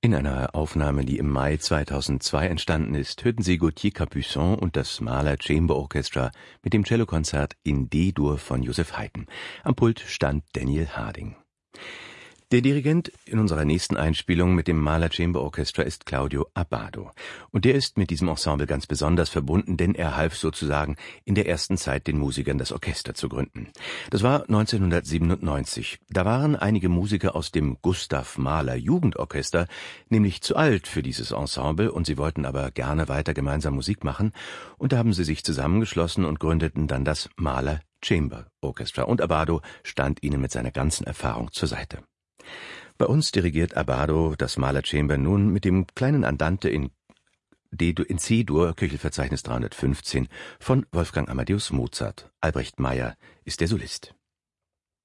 In einer Aufnahme, die im Mai 2002 entstanden ist, hörten Sie Gauthier Capuçon und das Mahler Chamber Orchestra mit dem Cellokonzert in D-Dur von Joseph Haydn. Am Pult stand Daniel Harding. Der Dirigent in unserer nächsten Einspielung mit dem Mahler Chamber Orchestra ist Claudio Abbado. Und der ist mit diesem Ensemble ganz besonders verbunden, denn er half sozusagen in der ersten Zeit den Musikern das Orchester zu gründen. Das war 1997. Da waren einige Musiker aus dem Gustav Mahler Jugendorchester nämlich zu alt für dieses Ensemble und sie wollten aber gerne weiter gemeinsam Musik machen. Und da haben sie sich zusammengeschlossen und gründeten dann das Mahler Chamber Orchestra. Und Abbado stand ihnen mit seiner ganzen Erfahrung zur Seite. Bei uns dirigiert Abbado das Mahler Chamber nun mit dem kleinen Andante in C-Dur, Köchelverzeichnis 315, von Wolfgang Amadeus Mozart. Albrecht Meyer ist der Solist.